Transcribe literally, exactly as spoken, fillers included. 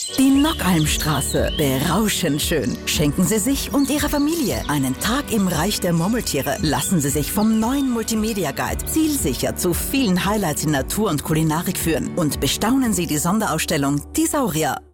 Die Nockalmstraße. Berauschend schön. Schenken Sie sich und Ihrer Familie einen Tag im Reich der Murmeltiere. Lassen Sie sich vom neuen Multimedia Guide zielsicher zu vielen Highlights in Natur und Kulinarik führen. Und bestaunen Sie die Sonderausstellung Die Saurier.